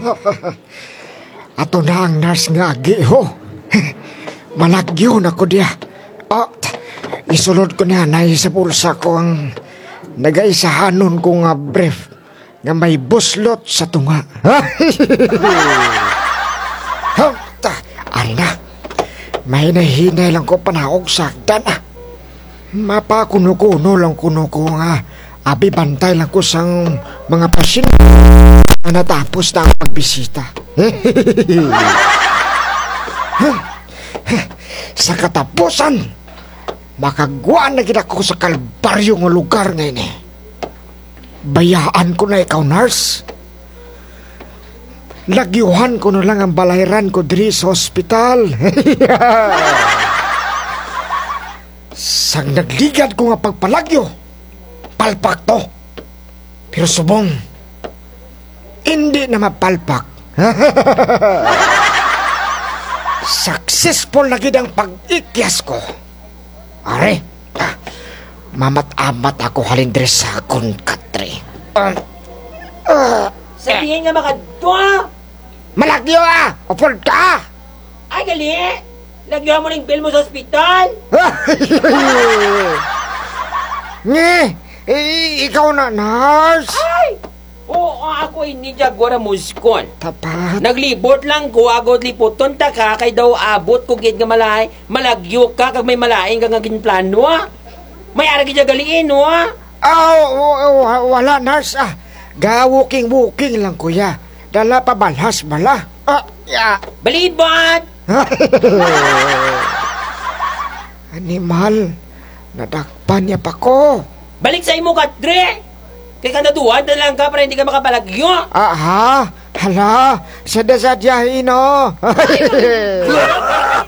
Ato na ang nurse nga agi ho. Malagyo na ko diya. Isulod ko na sa pulsa ko ang nagaisahanon ko nga brief nga may buslot sa tunga. Ari na. May nahinay lang ko panahog sa agdan Mapakuno-kuno lang kuno ko nga abi bantay lang ko sang mga pasyente na natapos na ang pagbisita. Sa katapusan, makagwa na gid ako sa kalbaryo nga lugar ngayon Bayaan ko na ikaw, nurse. Lagyuhan ko na lang ang balayran ko diri sa ospital. Sang nagligad ko nga pagpalagyo, palpak to. Pero subong, hindi na mapalpak. Successful na gid ang pag-ikyas ko. Are, mamat-amat ako halindre sa akong katri. Sabihin nga makadwa! Malagyo upod ka! Ay, gali! Lagyan mo ng bill mo sa ospital! Ikaw na, nurse! Ay! Oo, ako hindi jagwara muskon. Tapat. Naglibot lang ko, agod liputon ta ka, kay daw abot ko gid nga malay, malagyo ka, kag may malaing ka nga ginplano May aragi jagaliin, Wala, nurse, Ga-walking lang, kuya. Dala pa balhas bala. Balibat! Animal, nadakpan niya pa ko. Balik sa imo, Katre! Kaya kanaduhan na lang ka para hindi ka makapalagyo. Hala, sadya-sadyahin,